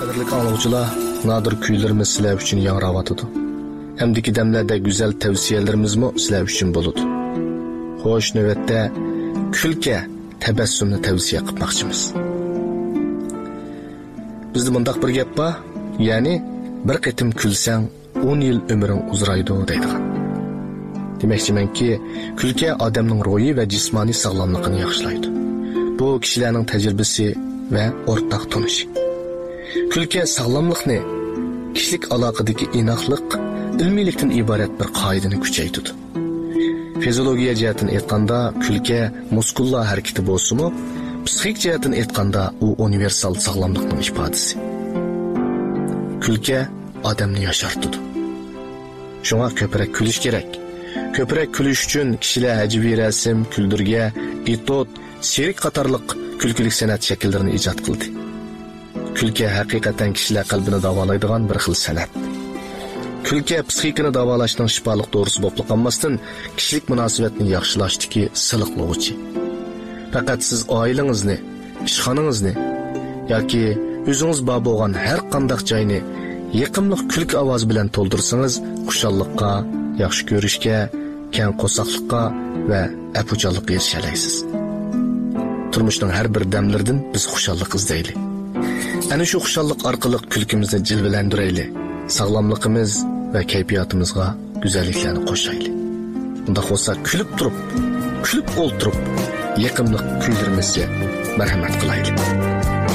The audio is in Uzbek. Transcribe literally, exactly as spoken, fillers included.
Qadrli anglag'uchilar, nadir kuylarimiz sizlar uchun yangrayotdi. Hamdiki damlarda go'zal tavsiyalarimizmi sizlar uchun bo'ladi. Xo'sh, navbatda kulka, tabassumni tavsiya qilmoqchimiz. Bizda bundaq bir gap bor, ya'ni bir qitim kulsang o'n yil umring uzraydi deydigan. Demakchimanki, kulka odamning ruhiy va jismoniy sog'lomligini yaxshilaydi. Bu kishilarning tajribasi va o'rtaq tunishi. Kulka sog'lomlikni, kishilik aloqadagi inoqlik, ilmiylikdan iborat bir qoidani kuchaytiradi. Fiziologiya jihatdan aytganda, kulka muskullar harakati bo'lsa-mu, psixik jihatdan aytganda u universal sog'lomlikning ifodasi. Kulka odamni yoshartiradi. Shunga ko'proq kulish kerak. Ko'proq kulish uchun kishilar hajviy rasm, kuldirga, etod, sherik qatorliq kulkilik san'at shakllarini ijod qildi. Kulka haqiqatan kishilar qalbini davolaydigan bir xil san'at. Kulka psixikani davolashning shifoliq to'g'risi bo'lib qolmasdan, kishilik munosabatni yaxshilashdagi siliqlovchi. Faqat siz oilangizni, ishxonangizni yoki o'zingiz bor bo'lgan har qanday joyni yiqimli kulki ovoz bilan to'ldirsangiz, xushalliqqa, yaxshi ko'rishga, keng qo'saqlikqa va apuchanlikqa erishalaysiz. Turmushning har bir damlaridan biz xushallik izlaylik. Ana shu xushallik orqali kulkimizni jilvalantiraylik. Sog'lomligimiz va kayfiyatimizga go'zalliklarni qo'shaylik. Unda bo'lsa kulib turib, kulib o'ltirib, yiqimli kuylarimizga marhamat qilaylik.